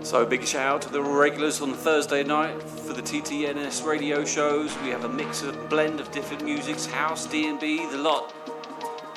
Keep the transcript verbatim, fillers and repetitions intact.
So big shout out to the regulars on the Thursday night for the T T N S radio shows. We have a mix, a blend of different musics, house, D and B, the lot.